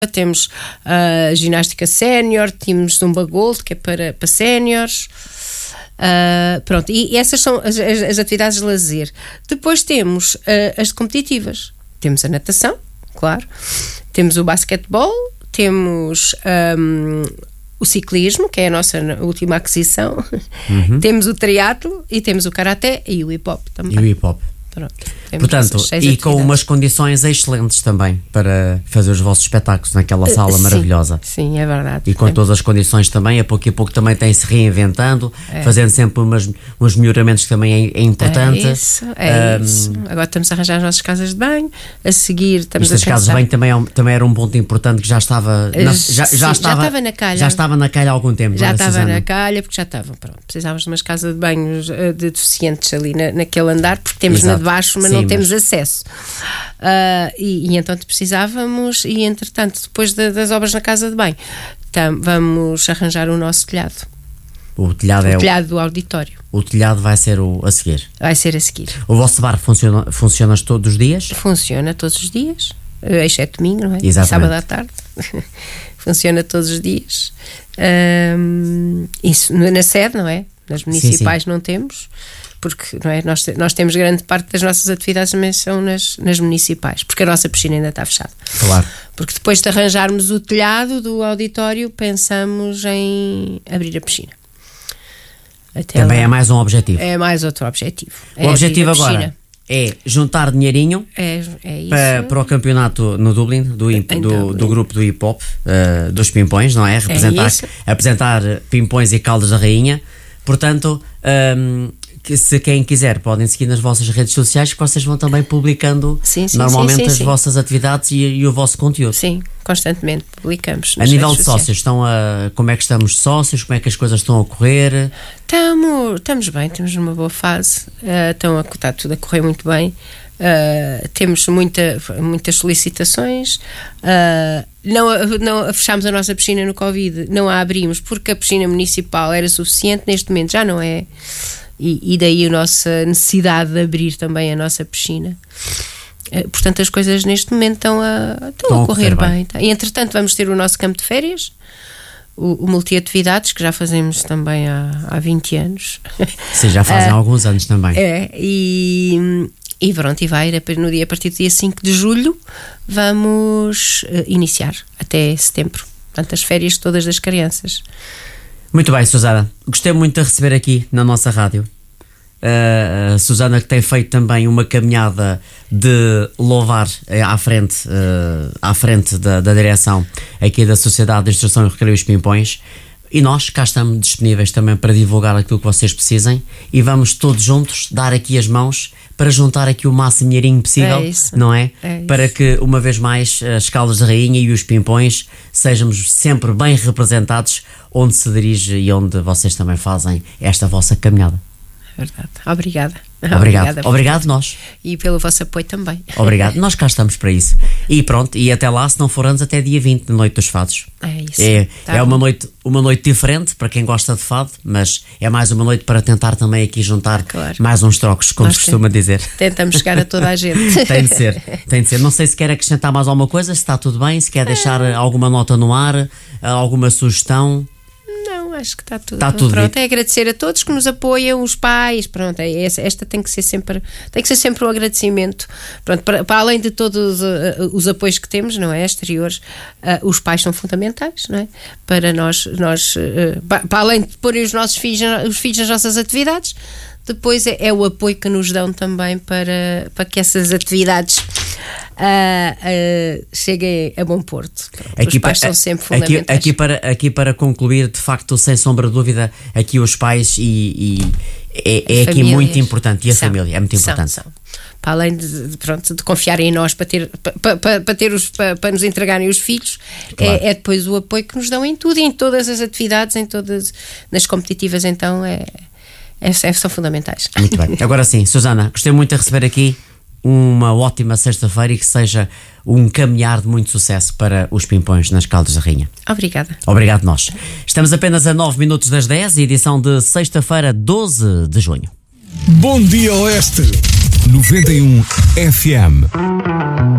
temos a ginástica sénior, temos Zumba Gold, que é para séniores. Pronto, e essas são as atividades de lazer. Depois temos as competitivas. Temos a natação, claro. Temos o basquetebol, temos o ciclismo, que é a nossa última aquisição. Temos o triatlo e temos o karaté e o hip-hop também. E o hip-hop. Pronto, portanto, e com umas condições excelentes também para fazer os vossos espetáculos naquela sala maravilhosa. Sim, é verdade. E com todas as condições também, a pouco e pouco também tem-se reinventando, fazendo sempre uns melhoramentos que também é importante. É isso. Agora estamos a arranjar as nossas casas de banho, a seguir estamos a pensar... As casas de banho também era um ponto importante que já estava... Já estava na calha. Já estava na calha há algum tempo. Já estava na calha, porque já estavam, pronto. Precisávamos de umas casas de banho de deficientes ali naquele andar, porque temos na de baixo, mas não temos acesso. E então precisávamos, e entretanto, depois das obras na casa de banho, vamos arranjar o nosso telhado. O telhado do auditório. O telhado vai ser a seguir. Vai ser a seguir. O vosso bar funciona todos os dias? Funciona todos os dias, exceto domingo, não é? Exatamente. Sábado à tarde. Funciona todos os dias. Isso na sede, não é? Nas municipais não temos, porque não é? Nós temos grande parte das nossas atividades também são nas municipais, porque a nossa piscina ainda está fechada. Claro. Porque depois de arranjarmos o telhado do auditório, pensamos em abrir a piscina. Também é mais um objetivo. É mais outro objetivo. O objetivo agora é juntar dinheirinho para o campeonato no Dublin do grupo do hip hop, dos Pimpões, não é? Apresentar Pimpões e Caldas da Rainha. Portanto, se quem quiser podem seguir nas vossas redes sociais, que vocês vão também publicando normalmente as vossas atividades e o vosso conteúdo. Sim, constantemente publicamos. A nível de sócios, como é que estamos sócios? Como é que as coisas estão a correr? Estamos bem, estamos numa boa fase, está tudo a correr muito bem. Temos muitas solicitações. Não fechámos a nossa piscina no Covid, não a abrimos porque a piscina municipal era suficiente, neste momento já não é, e daí a nossa necessidade de abrir também a nossa piscina. Portanto, as coisas neste momento estão a correr bem. E entretanto vamos ter o nosso campo de férias, o multi-atividades, que já fazemos também há 20 anos. Sim, já fazem alguns anos também. E pronto, a partir do dia 5 de julho vamos iniciar até setembro. Portanto, as férias todas das crianças. Muito bem, Susana. Gostei muito de receber aqui na nossa rádio. A Susana, que tem feito também uma caminhada de louvar à frente da direção aqui da Sociedade de Instrução e Recreio Os Pimpões. E nós cá estamos disponíveis também para divulgar aquilo que vocês precisem, e vamos todos juntos dar aqui as mãos para juntar aqui o máximo dinheirinho possível, não é? Para que, uma vez mais, as Caldas da Rainha e os Pimpões sejamos sempre bem representados onde se dirige e onde vocês também fazem esta vossa caminhada. É verdade. Obrigada. Obrigado nós. E pelo vosso apoio também. Obrigado, nós cá estamos para isso. E pronto, e até lá, se não for antes, até dia 20, na Noite dos Fados. É isso. É uma noite diferente para quem gosta de fado, mas é mais uma noite para tentar também aqui juntar mais uns trocos, como se costuma dizer. Tentamos chegar a toda a gente. Tem de ser. Não sei se quer acrescentar mais alguma coisa, se está tudo bem, se quer deixar alguma nota no ar, alguma sugestão. Acho que está tudo pronto. É agradecer a todos que nos apoiam, os pais, pronto, esta tem que ser sempre um agradecimento, pronto, para além de todos os apoios que temos, não é, exteriores, os pais são fundamentais, não é, para nós para além de porem os filhos nas nossas atividades, depois é o apoio que nos dão também para que essas atividades cheguem a bom porto. Os pais são sempre fundamentais. Aqui para concluir, de facto, sem sombra de dúvida, aqui os pais é aqui muito importante, e a família é muito importante. Para além de confiarem em nós para nos entregarem os filhos, é depois o apoio que nos dão em tudo, em todas as atividades, nas competitivas, então são fundamentais. Muito bem. Agora sim, Susana, gostei muito de receber aqui. Uma ótima sexta-feira e que seja um caminhar de muito sucesso para os Pimpões nas Caldas da Rainha. Obrigada. Obrigado nós. Estamos apenas a 9 minutos das 10, edição de sexta-feira, 12 de junho. Bom dia, Oeste. 91 FM.